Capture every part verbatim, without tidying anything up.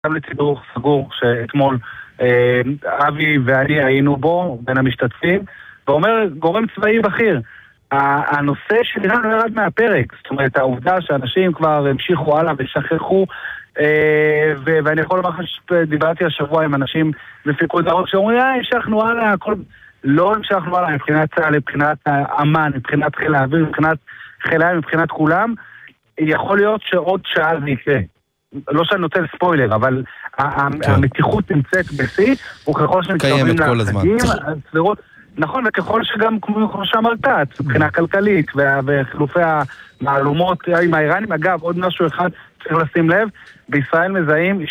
גם לצידור סגור שאתמול אה, אבי ואני היינו בו בין המשתתפים, ואומר גורם צבאי בכיר, הנושא שלנו לא ירד מהפרק, זאת אומרת העובדה שאנשים כבר המשיכו הלאה ושכחו, אה, ו- ואני יכול לומר לך שדיברתי השבוע עם אנשים בפיקוד דרום שאומרים אה, המשכנו הלאה, הכל... לא המשכנו הלאה מבחינת צה"ל, מבחינת האמן, מבחינת חיל האוויר, מבחינת חיל האוויר, מבחינת כולם, יכול להיות שעוד שעה זה יקרה. לא שאני נותן ספוילר, אבל המתיחות נמצאת בשיא, וככל שמתקרבים לחגים, נכון, וככל שגם, כמו שאמרת, מבחינה כלכלית, וחילופי המעלומות עם האיראנים, אגב, עוד משהו אחד צריך לשים לב, בישראל מזהים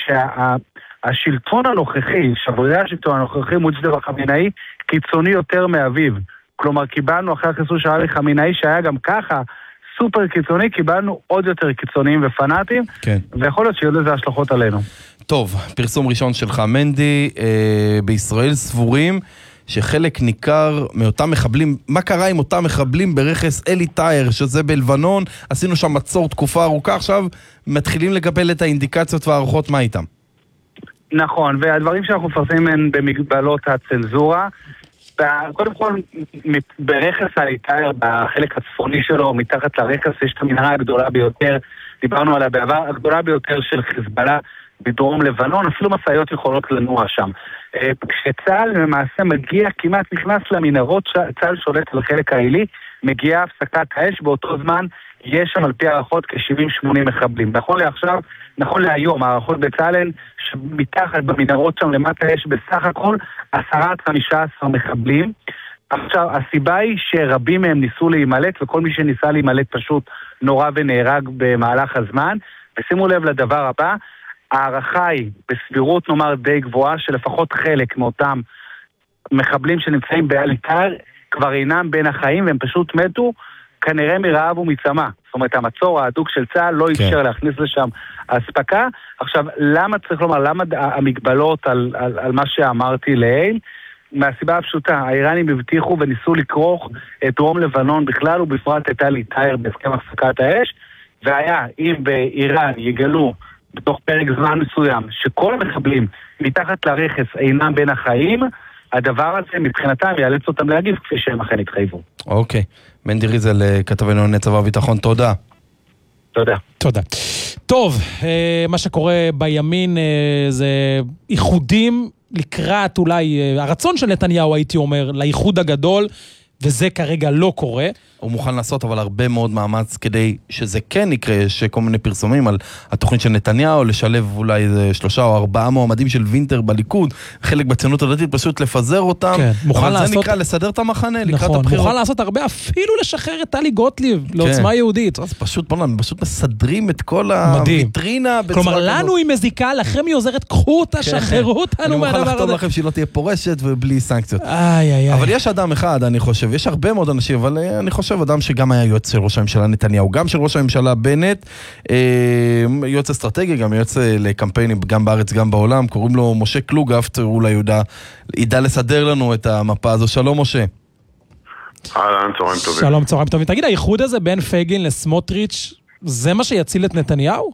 שהשלטון הנוכחי, שברירי השלטון הנוכחי, מוג'תבא חמינאי, קיצוני יותר מאביו. כלומר, קיבלנו אחרי החיסול של אבי חמינאי, שהיה גם ככה, סופר קיצוני, קיבלנו עוד יותר קיצוניים ופנאטים, כן. ויכול להיות שיהיו לזה השלכות עלינו. טוב, פרסום ראשון שלך, מנדי, אה, בישראל סבורים שחלק ניכר מאותם מחבלים, מה קרה עם אותם מחבלים ברכס אלי טייר, שזה בלבנון, עשינו שם מצור תקופה ארוכה, עכשיו מתחילים לקבל את האינדיקציות והערכות, מה איתם? נכון, והדברים שאנחנו מפרסמים הם במגבלות הצנזורה, קודם כל, ברכס האליטייר, בחלק הצפוני שלו, מתחת לרכס, יש את המנהרה הגדולה ביותר, דיברנו עליה בעבר, הגדולה ביותר של חיזבאללה בדרום לבנון, אפילו מסעיות יכולות לנוע שם. כשצה"ל למעשה מגיע, כמעט נכנס למנהרות, צה"ל שולט על החלק העילי, מגיעה הפסקת האש, באותו זמן יש שם על פי הערכות כ-שבעים שמונים מחבלים. נכון לעכשיו, נכון להיום, הערכות בצה"ל הן שמתחת במנהרות שם למטה יש בסך הכל עשרה עד חמישה עשר מחבלים. עכשיו, הסיבה היא שרבים מהם ניסו להימלט, וכל מי שניסה להימלט פשוט נורא ונהרג במהלך הזמן. ושימו לב לדבר הבא, הערכה היא בסבירות נאמר די גבוהה, שלפחות חלק מאותם מחבלים שנמצאים באליטייר כבר אינם בין החיים, והם פשוט מתו כנראה מרעב ומצמא. זאת אומרת, המצור ההדוק של צה"ל לא אפשר כן. להכניס לשם הספקה. עכשיו, למה צריך לומר, למה המגבלות על, על, על מה שאמרתי לעיל? מהסיבה הפשוטה, האיראנים הבטיחו וניסו לקרוך את דרום לבנון בכלל, ובפרט את אליטייר בהסכם הפסקת האש, והיה, אם באיראן יגלו בתוך פרק זמן מסוים, שכל המחבלים מתחת לרכס אינם בין החיים, הדבר הזה מבחינתם יאלץ אותם להגיב כפי שהם אכן התחייבו. אוקיי. מנדי ריזל, כתבנו לענייני צבא וביטחון, תודה. תודה. תודה. טוב, מה שקורה בימין זה איחודים לקראת אולי הרצון של נתניהו, הייתי אומר, לאיחוד הגדול, וזה כרגע לא קורה. הוא מוכן לעשות אבל הרבה מאוד מאמץ כדי שזה כן יקרה, יש כל מיני פרסומים על התוכנית של נתניהו, לשלב אולי שלושה או ארבעה מועמדים של וינטר בליכוד, חלק בציונות הדתית, פשוט לפזר אותם, כן, אבל לעשות... זה נקרא לסדר את המחנה, לקראת נכון, הבחירות. מוכן לעשות הרבה, אפילו לשחרר את טלי גוטליב, כן. לעוצמה יהודית. אז פשוט, בואו, פשוט מסדרים את כל הוויטרינה. כלומר, לנו היא מזיקה, לכם היא עוזרת, קחו אותה, שחררו אותנו. אני מוכן לחתום לכם שהיא לא תהיה פורשת ובלי סנקציות. איי, איי, אבל יש אדם אחד, אני חושב, יש הרבה מאוד אנשים, אבל אני חושב אדם שגם היה יועץ של ראש הממשלה נתניהו, גם של ראש הממשלה בנט, יועץ אסטרטגי, גם יועץ לקמפיינים גם בארץ, גם בעולם, קוראים לו משה קלוגהפט, אולי ידע, ידע לסדר לנו את המפה הזו. שלום משה. אהלן, צהריים טובים. שלום, צהריים טובים. תגיד, האיחוד הזה בין פייגלין לסמוטריץ', זה מה שיציל את נתניהו?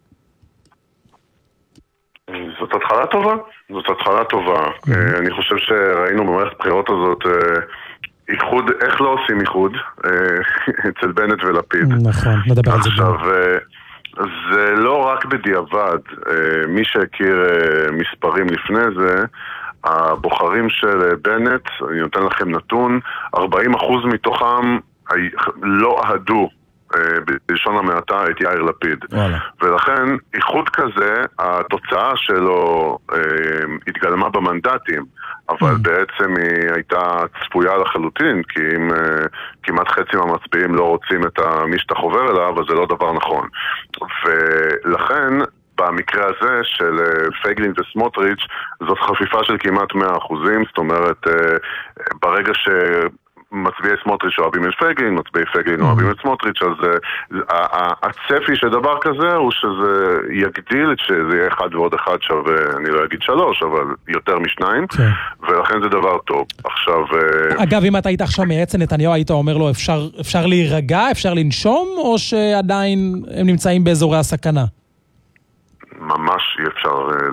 זאת התחלה טובה, זאת התחלה טובה. אני חושב שראינו במערכת הבחירות הזאת איחוד, איך לא עושים איחוד אצל בנט ולפיד. נכון, נדבר על זה. עכשיו, זה לא רק בדיעבד, מי שהכיר מספרים לפני זה, הבוחרים של בנט, אני נותן לכם נתון, ארבעים אחוז מתוכם לא אהדו בלשון המעטה את יאיר לפיד. וואלה. ולכן איחוד כזה, התוצאה שלו אה, התגלמה במנדטים, אבל mm. בעצם היא הייתה צפויה לחלוטין, כי אם אה, כמעט חצי מהמצביעים לא רוצים את מי שאתה חובר אליו, אז זה לא דבר נכון. ולכן במקרה הזה של אה, פייגלין וסמוטריץ' זאת חפיפה של כמעט מאה אחוזים, זאת אומרת, אה, ברגע ש... מצביעי סמוטריץ' אוהבים את פייגלין, מצביעי פייגלין אוהבים את סמוטריץ', אז הצפי של דבר כזה הוא שזה יגדיל, שזה יהיה אחד ועוד אחד שווה, אני לא אגיד שלוש, אבל יותר משניים, ולכן זה דבר טוב. עכשיו... אגב, אם אתה היית עכשיו מייעץ נתניהו, היית אומר לו, אפשר להירגע, אפשר לנשום, או שעדיין הם נמצאים באזורי הסכנה? ממש אי אפשר